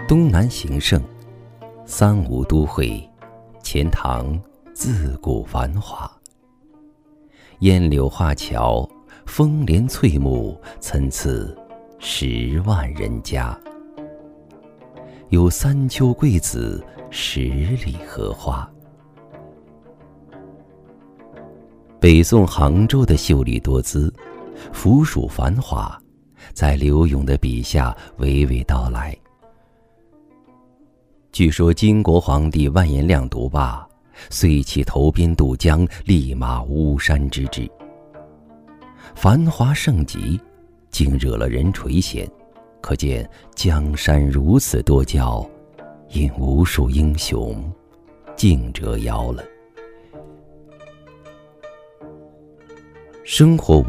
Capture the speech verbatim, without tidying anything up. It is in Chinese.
东南形胜，三吴都会，钱塘自古繁华。烟柳画桥，风帘翠幕，参差十万人家。有三秋桂子，十里荷花。北宋杭州的秀丽多姿，府属繁华，在柳永的笔下娓娓道来。据说金国皇帝完颜亮读罢，遂起投鞭渡江，立马巫山之志。繁华盛极，竟惹了人垂涎，可见江山如此多娇，因无数英雄竞折腰了。生活